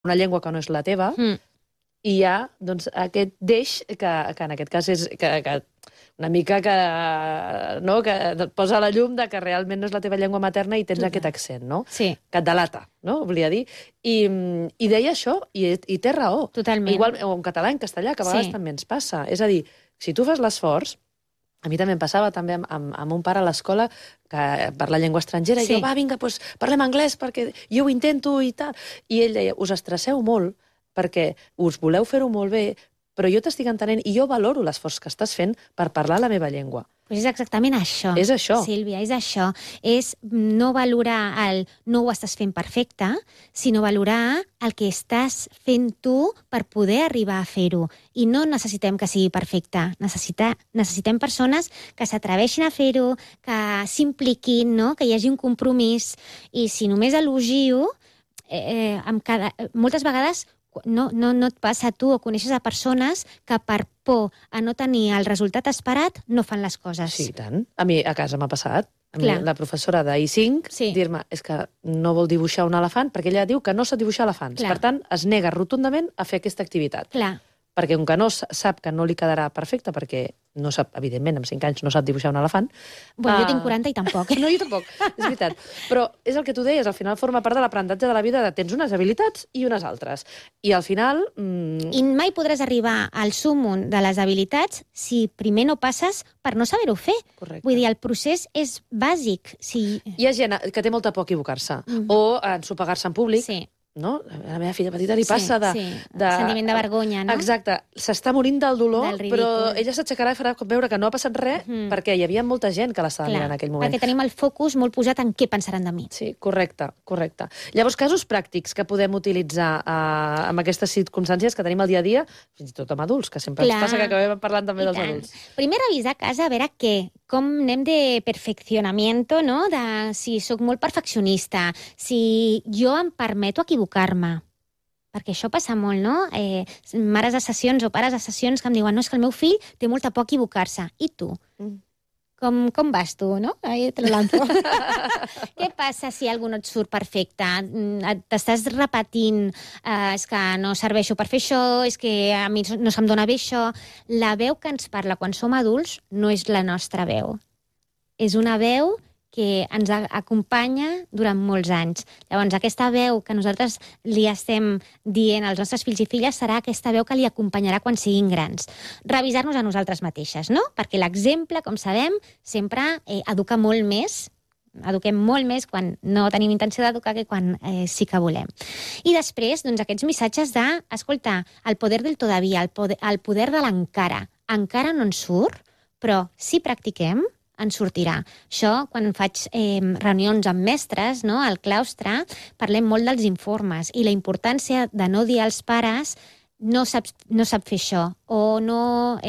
una llengua que no és la teva, i hi ha doncs, aquest deix que en aquest cas és que una mica que et posa a la llum de que realment no és la teva llengua materna i tens aquest accent, no? Sí. Que et delata, no? Volia dir. I deia això, i té raó. Totalment. Igual, o en català, en castellà, que a vegades també ens passa. És a dir, si tu fas l'esforç, a mi també em passava també amb un pare a l'escola que parla llengua estrangera, i jo, va, vinga, doncs parlem anglès, perquè jo ho intento i tal. I ell deia, us estresseu molt, perquè us voleu fer-ho molt bé, però jo t'estic entenent i jo valoro l'esforç que estàs fent per parlar la meva llengua. Pues és exactament això. És això. Sílvia, és això. És no valorar el no ho estàs fent perfecte, sinó valorar el que estàs fent tu per poder arribar a fer-ho. I no necessitem que sigui perfecte. Necessitem persones que s'atreveixin a fer-ho, que s'impliquin, no? Que hi hagi un compromís. I si només elogio, moltes vegades no et passa a tu o coneixes a persones que per por a no tenir el resultat esperat no fan les coses. Sí, tant. A mi a casa m'ha passat. A mi, la professora d'I5 dir-me, és que no vol dibuixar un elefant perquè ella diu que no sap dibuixar elefants. Per tant, es nega rotundament a fer aquesta activitat. Perquè com que no sap que no li quedarà perfecte, perquè no sap, evidentment, amb 5 anys no sap dibuixar un elefant. Bueno, jo tinc 40 i tampoc. No, jo tampoc, és veritat. Però és el que tu deies, al final forma part de l'aprenentatge de la vida, de tens unes habilitats i unes altres. I al final... I mai podràs arribar al súmmum de les habilitats si primer no passes per no saber-ho fer. Correcte. Vull dir, el procés és bàsic. Hi ha gent que té molta por a equivocar-se, o a ensopegar-se en públic. Sí. No? A la meva filla petita li passa de... Sentiment de vergonya, no? Exacte. S'està morint del dolor, però ella s'aixecarà i farà veure que no ha passat res, perquè hi havia molta gent que l'estava mirant en aquell moment. Perquè tenim el focus molt posat en què pensaran de mi. Sí, correcte. Llavors, casos pràctics que podem utilitzar en aquestes circumstàncies que tenim al dia a dia, fins i tot amb adults, que sempre ens passa que acabem parlant també dels adults. Primer, revisar a casa a veure com anem de perfeccionamiento, no? De si sóc molt perfeccionista, si jo em permeto equivocar-me. Perquè això passa molt, no? Mares de sessions o pares de sessions que em diuen no, és que el meu fill té molta por a equivocar-se. I tu? Com vas tu, no? Ahí te lanzo. Què passa si algú no et surt perfecte? T'estàs repetint, és que no serveixo per fer això, és que a mi no se'm dona bé això. La veu que ens parla quan som adults no és la nostra veu. És una veu que ens acompanya durant molts anys. Llavors, aquesta veu que nosaltres li estem dient als nostres fills i filles serà aquesta veu que li acompanyarà quan siguin grans. Revisar-nos a nosaltres mateixes, no? Perquè l'exemple, com sabem, sempre educa molt més. Eduquem molt més quan no tenim intenció d'educar que quan sí que volem. I després, doncs, aquests missatges de, escolta, el poder del todavía, el poder de l'encara. Encara no ens surt, però si practiquem, ens sortirà. Això, quan faig reunions amb mestres, no, al claustre, parlem molt dels informes i la importància de no dir als pares no sap fer això, o no...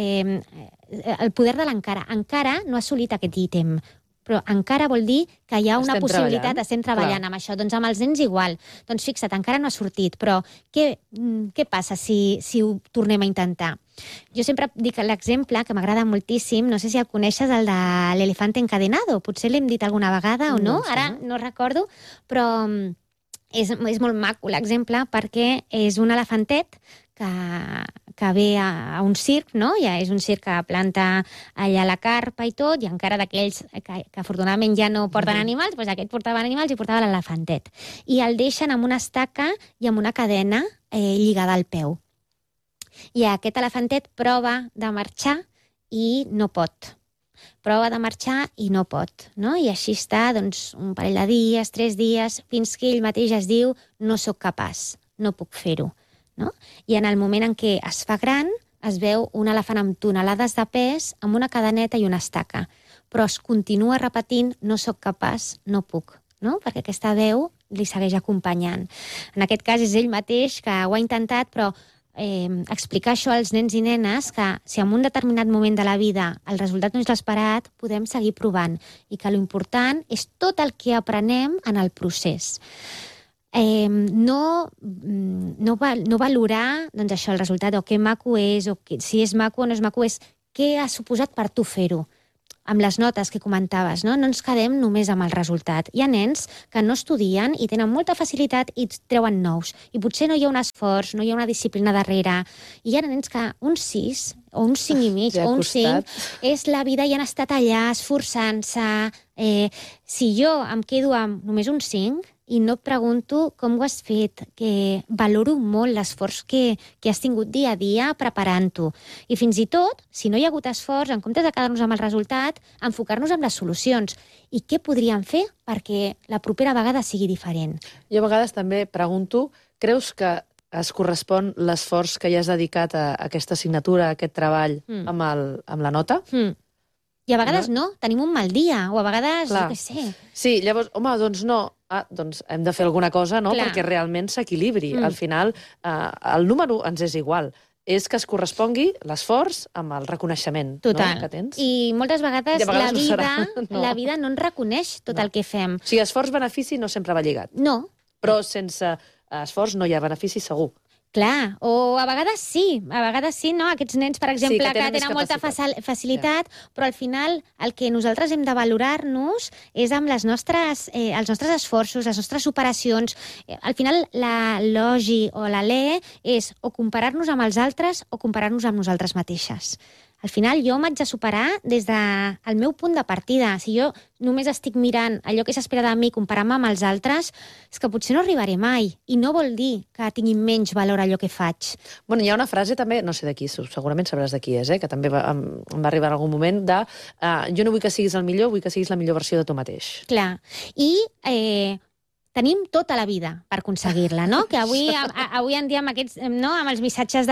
el poder de l'encara. Encara no ha assolit aquest ítem, però encara vol dir que hi ha una possibilitat, estem treballant amb això. Doncs amb els nens igual. Doncs fixa't, encara no ha sortit, però què passa si ho tornem a intentar? Jo sempre dic l'exemple, que m'agrada moltíssim, no sé si el coneixes, el de l'elefante encadenado. Potser l'hem dit alguna vegada o no, ara no recordo, però és molt maco l'exemple perquè és un elefantet que ve a un circ, no? Ja és un circ que planta allà la carpa i tot, i encara d'aquells que afortunadament ja no porten animals, doncs aquest portava animals i portava l'elefantet. I el deixen amb una estaca i amb una cadena lligada al peu. I aquest elefantet prova de marxar i no pot. Prova de marxar i no pot, no? I així està, doncs, un parell de dies, 3 dies, fins que ell mateix es diu no sóc capaç, no puc fer-ho. No? I en el moment en què es fa gran, es veu un elefant amb tonelades de pes, amb una cadeneta i una estaca. Però es continua repetint, no sóc capaç, no puc. No? Perquè aquesta veu li segueix acompanyant. En aquest cas és ell mateix que ho ha intentat, però explicar això als nens i nenes, que si en un determinat moment de la vida el resultat no és l'esperat, podem seguir provant. I que l'important és tot el que aprenem en el procés. No valorar doncs això, el resultat, o que maco és, o si és maco o no és maco, és què ha suposat per tu fer-ho. amb les notes que comentaves, no? No ens quedem només amb el resultat. Hi ha nens que no estudien i tenen molta facilitat i treuen 9. I potser no hi ha un esforç, no hi ha una disciplina darrere. I hi ha nens que un 6 o un 5 i mig o un 5 és la vida i han estat allà esforçant-se. Si jo em quedo amb només un 5 i no et pregunto com ho has fet, que valoro molt l'esforç que has tingut dia a dia preparant-ho. I fins i tot, si no hi ha hagut esforç, en comptes de quedar-nos amb el resultat, enfocar-nos en les solucions. I què podríem fer perquè la propera vegada sigui diferent? Jo a vegades també pregunto, creus que es correspon l'esforç que ja has dedicat a aquesta assignatura, a aquest treball, amb la nota? I a vegades no, tenim un mal dia, o a vegades, jo què sé. Sí, llavors, home, doncs no. Doncs hem de fer alguna cosa, no?, perquè realment s'equilibri. Al final, el número ens és igual. És que es correspongui l'esforç amb el reconeixement que tens. I moltes vegades la vida no ens reconeix tot el que fem. O sigui, esforç-benefici no sempre va lligat. No. Però sense esforç no hi ha benefici segur. Clar, o a vegades sí, no? Aquests nens, per exemple, que tenen molta facilitat, però al final el que nosaltres hem de valorar-nos és amb els nostres esforços, les nostres superacions. Al final, la logi o la le és o comparar-nos amb els altres o comparar-nos amb nosaltres mateixes. Al final, jo m'haig de superar des del meu punt de partida. Si jo només estic mirant allò que s'espera de mi, comparant-me amb els altres, és que potser no arribaré mai. I no vol dir que tingui menys valor allò que faig. Bueno, hi ha una frase també, no sé de qui, segurament sabràs de qui és, que també em va arribar en algun moment, de jo no vull que siguis el millor, vull que siguis la millor versió de tu mateix. Clar. I tenim tota la vida per aconseguir-la, no? Que avui en dia amb aquests, no, amb els missatges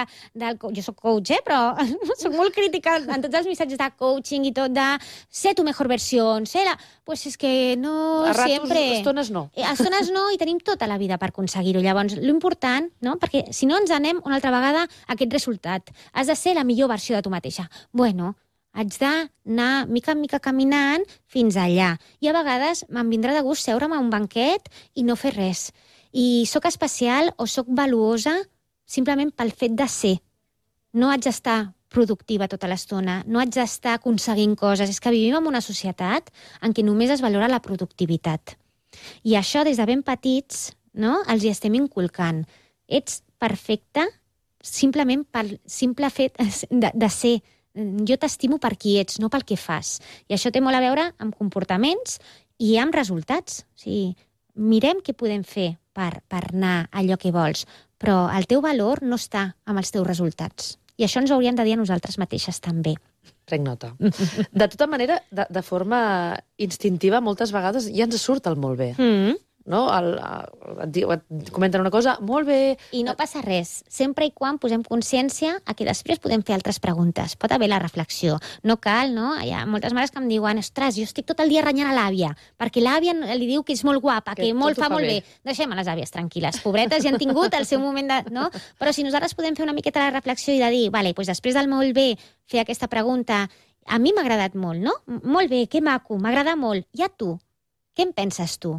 jo soc coach, però soc molt crítica en tots els missatges de coaching i tot de ser tu mejor versión, pues és que no sempre... Estones no. Estones no, i tenim tota la vida per aconseguir-ho. Llavors, l'important, no? Perquè si no ens anem una altra vegada a aquest resultat. Has de ser la millor versió de tu mateixa. Bueno, haig d'anar mica en mica caminant fins allà. I a vegades me'n vindrà de gust seure'm a un banquet i no fer res. I sóc especial o sóc valuosa simplement pel fet de ser. No haig d'estar productiva tota l'estona, no haig d'estar aconseguint coses. És que vivim en una societat en què només es valora la productivitat. I això, des de ben petits, no, els hi estem inculcant. Ets perfecte simplement pel simple fet de ser. Jo t'estimo per qui ets, no pel que fas. I això té molt a veure amb comportaments i amb resultats. O sigui, mirem què podem fer per anar a allò que vols, però el teu valor no està amb els teus resultats. I això ens ho hauríem de dir a nosaltres mateixes també. Prenc nota. De tota manera, de forma instintiva, moltes vegades ja ens surt el molt bé. No? Et comenten una cosa, molt bé... I no passa res, sempre i quan posem consciència a que després podem fer altres preguntes. Pot haver la reflexió. No cal, no? Hi ha moltes mares que em diuen, ostres, jo estic tot el dia renyant a l'àvia, perquè l'àvia li diu que és molt guapa, que molt fa molt bé. Deixem a les àvies tranquil·les. Pobretes ja han tingut el seu moment de... No? Però si nosaltres podem fer una miqueta la reflexió i de dir, vale, doncs després del molt bé, fer aquesta pregunta, a mi m'ha agradat molt, no? Molt bé, que maco, m'agrada molt. I a tu? Què en penses tu?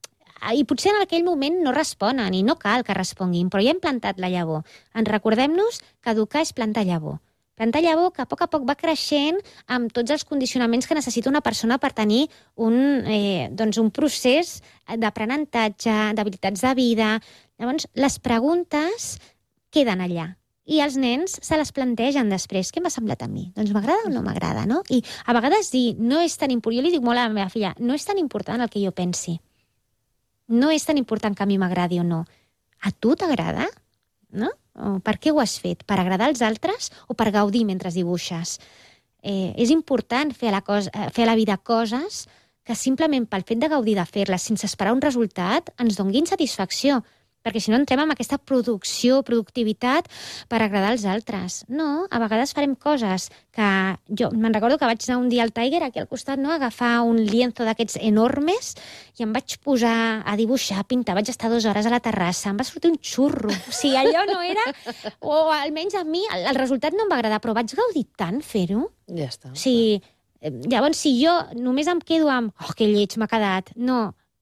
I potser en aquell moment no responen i no cal que responguin, però ja hem plantat la llavor. Ens recordem-nos que educar és plantar llavor. Plantar llavor que a poc va creixent amb tots els condicionaments que necessita una persona per tenir un procés d'aprenentatge, d'habilitats de vida. Llavors, les preguntes queden allà. I els nens se les plantegen després. Què m'ha semblat a mi? Doncs m'agrada o no m'agrada, no? I a vegades dir, no és tan important, jo li dic molt a la meva filla, no és tan important el que jo pensi. No és tan important que a mi m'agradi o no. A tu t'agrada? No? O per què ho has fet? Per agradar als altres o per gaudir mentre dibuixes? És important fer a la vida coses que simplement pel fet de gaudir de fer-les sense esperar un resultat ens donguin satisfacció. Perquè si no entrem en aquesta productivitat per agradar als altres. No, a vegades farem coses que... Jo me'n recordo que vaig anar un dia al Tiger, aquí al costat, no, a agafar un lienzo d'aquests enormes i em vaig posar a dibuixar, a pintar. Vaig estar 2 hores a la terrassa, em va sortir un xurro. O sigui, allò no era... O almenys a mi el resultat no em va agradar, però vaig gaudir tant fer-ho. Ja està. O sigui, llavors, si jo només em quedo amb... Oh, que lleig m'ha quedat. No,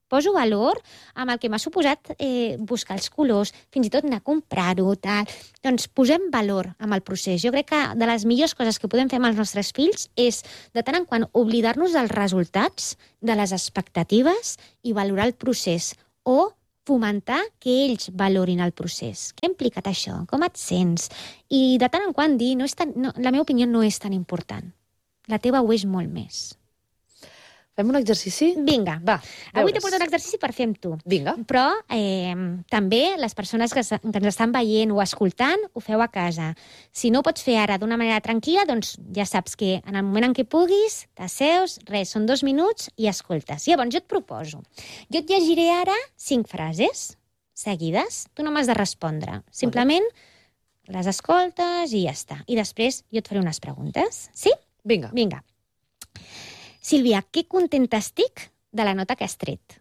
poso valor amb el que m'ha suposat buscar els colors, fins i tot anar a comprar-ho, tal. Doncs posem valor amb el procés. Jo crec que de les millors coses que podem fer amb els nostres fills és, de tant en quant, oblidar-nos dels resultats, de les expectatives i valorar el procés, o fomentar que ells valorin el procés. Què ha implicat això? Com et sents? I de tant en quant dir, la meva opinió no és tan important. La teva ho és molt més. Fem un exercici? Vinga. Va, Avui t'he portat un exercici per fer amb tu. Vinga. Però també les persones que ens estan veient o escoltant ho feu a casa. Si no ho pots fer ara d'una manera tranquil·la, doncs ja saps que en el moment en què puguis, t'asseus, són 2 minuts i escoltes. Llavors, jo et proposo. Jo et llegiré ara 5 frases seguides. Tu no m'has de respondre. Simplement les escoltes i ja està. I després jo et faré unes preguntes. Sí? Vinga. Vinga. Sílvia, que contenta estic de la nota que has tret.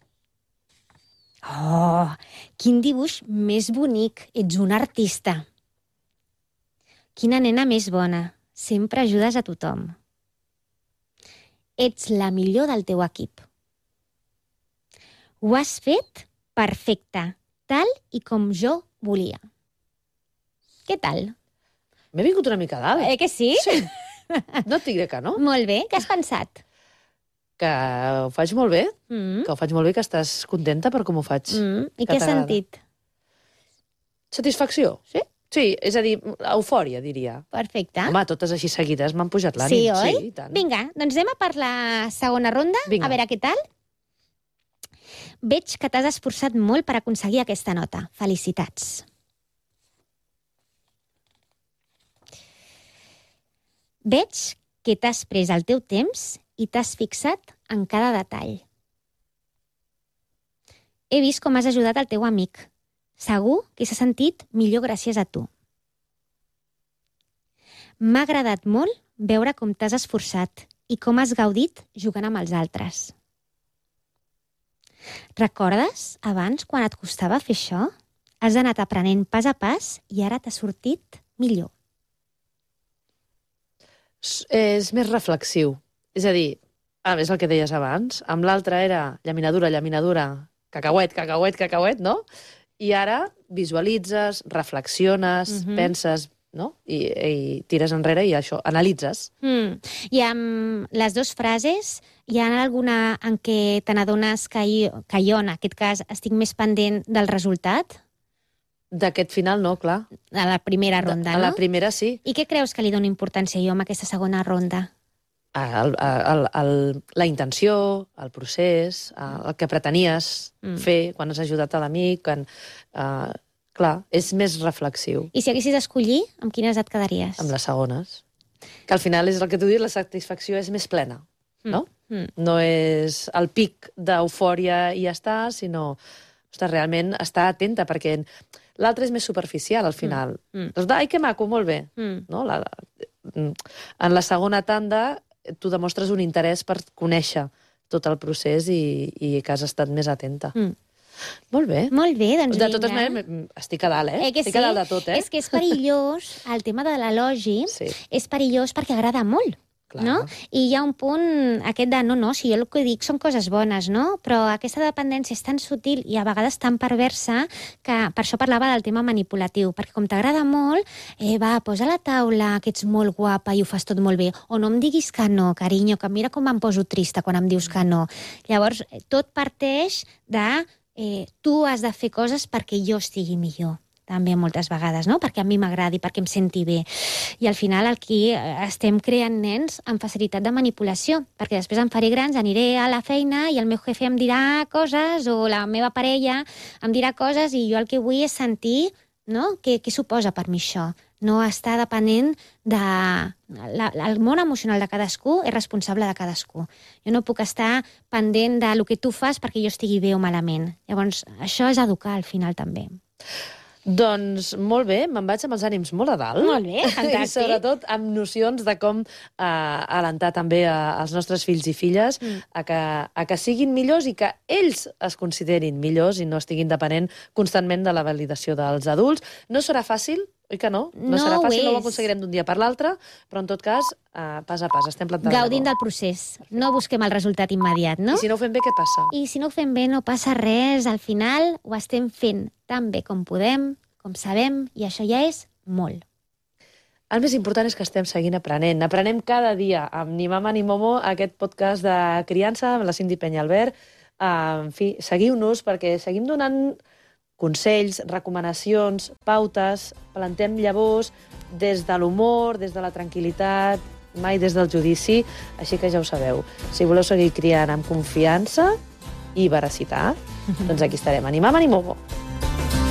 Oh, quin dibuix més bonic. Ets una artista. Quina nena més bona. Sempre ajudes a tothom. Ets la millor del teu equip. Ho has fet perfecte, tal i com jo volia. Què tal? M'he vingut una mica dalt. Que sí? Sí. No et diré que no. Molt bé. Què has pensat? Que ho faig molt bé, que ho faig molt bé, que estàs contenta per com ho faig. I què has sentit? Satisfacció. Sí? Sí, és a dir, eufòria, diria. Perfecte. Home, totes així seguides m'han pujat l'ànim. Sí, oi? Sí, i tant. Vinga, doncs anem a per la segona ronda. Vinga. A veure què tal. Veig que t'has esforçat molt per aconseguir aquesta nota. Felicitats. Veig que t'has pres el teu temps i t'has fixat en cada detall. He vist com has ajudat el teu amic. Segur que s'ha sentit millor gràcies a tu. M'ha agradat molt veure com t'has esforçat i com has gaudit jugant amb els altres. Recordes abans quan et costava fer això? Has anat aprenent pas a pas i ara t'ha sortit millor. És més reflexiu. És a dir, és el que deies abans, amb l'altre era llaminadura, cacauet, no? I ara visualitzes, reflexiones, penses, no? I tires enrere i això, analitzes. I amb les 2 frases, hi ha alguna en què te n'adones que jo, en aquest cas, estic més pendent del resultat? D'aquest final no, clar. A la primera ronda, no? A la primera sí. I què creus que li dona importància jo amb aquesta segona ronda? La intenció, el procés, el que pretenies fer quan has ajudat a l'amic. Clar, és més reflexiu. I si haguessis d'escollir, amb quines et quedaries? Amb les segones. Que al final és el que tu dius, la satisfacció és més plena, no? No és el pic d'eufòria i ja està, sinó realment estar atenta, perquè l'altre és més superficial, al final. Doncs, ai, que maco, molt bé. No? En la segona tanda, tu demostres un interès per conèixer tot el procés i que has estat més atenta. Molt bé. Molt bé, doncs vinga. De totes maneres, estic a dalt, Estic a dalt de tot, És que és perillós, el tema de l'elogi, és perillós perquè agrada molt. No? I hi ha un punt aquest de, no, si jo el que dic són coses bones, no? Però aquesta dependència és tan sutil i a vegades tan perversa que per això parlava del tema manipulatiu, perquè com t'agrada molt, posa a la taula que ets molt guapa i ho fas tot molt bé, o no em diguis que no, carinyo, que mira com em poso trista quan em dius que no. Llavors, tot parteix de tu has de fer coses perquè jo estigui millor. També moltes vegades, no? Perquè a mi m'agradi, perquè em senti bé. I al final aquí estem creant nens amb facilitat de manipulació, perquè després em faré grans, aniré a la feina i el meu jefe em dirà coses, o la meva parella em dirà coses, i jo el que vull és sentir, no? Què suposa per mi això? No estar depenent de... El món emocional de cadascú és responsable de cadascú. Jo no puc estar pendent de lo que tu fas perquè jo estigui bé o malament. Llavors, això és educar al final també. Doncs molt bé, me'n vaig amb els ànims molt a dalt. Molt bé, fantàstic. I sobretot amb nocions de com alentar també als nostres fills i filles a que siguin millors i que ells es considerin millors i no estiguin depenent constantment de la validació dels adults. No serà fàcil, Oi que no? No No serà ho fàcil, no ho és. aconseguirem d'un dia per l'altre, però en tot cas, pas a pas, estem plantant Gaudint del procés. No busquem el resultat immediat, no? I si no ho fem bé, què passa? I si no ho fem bé, no passa res. Al final ho estem fent tan bé com podem, com sabem, i això ja és molt. El més important és que estem seguint aprenent. Aprenem cada dia amb Ni Mama ni Momo, aquest podcast de criança amb la Cindy Peñalver. En fi, seguiu-nos perquè seguim donant consells, recomanacions, pautes, plantem llavors des de l'humor, des de la tranquil·litat, mai des del judici, així que ja ho sabeu. Si voleu seguir criant amb confiança i veracitat, doncs aquí estarem. Ni Mama ni Momo.